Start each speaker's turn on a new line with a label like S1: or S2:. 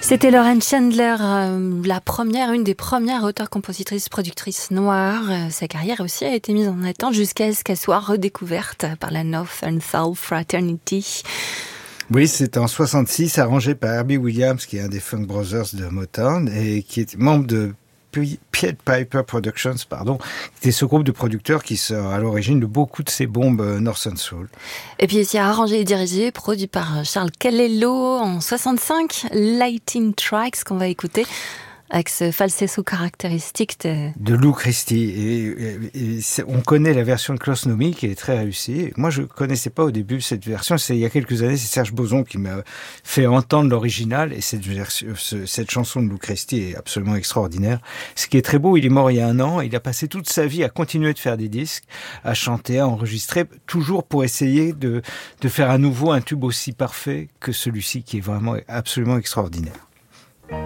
S1: C'était Lauren Chandler, une des premières auteurs-compositrices productrices noires. Sa carrière aussi a été mise en attente jusqu'à ce qu'elle soit redécouverte par la North and South Fraternity.
S2: Oui, c'est en 66, arrangé par Herbie Williams, qui est un des Funk Brothers de Motown et qui est membre de Pied Piper Productions, qui était ce groupe de producteurs qui sont à l'origine de beaucoup de ces bombes Northern Soul.
S1: Et puis ici, arrangé et dirigé, produit par Charles Calello en 65, Lightning Tracks qu'on va écouter avec ce falsetto caractéristique
S2: de Lou Christie. Et on connaît la version de Klaus Nomi qui est très réussie. Moi, je connaissais pas au début cette version. Il y a quelques années, c'est Serge Boson qui m'a fait entendre l'original. Et cette chanson de Lou Christie est absolument extraordinaire. Ce qui est très beau, il est mort il y a 1 an. Il a passé toute sa vie à continuer de faire des disques, à chanter, à enregistrer, toujours pour essayer de faire à nouveau un tube aussi parfait que celui-ci, qui est vraiment absolument extraordinaire.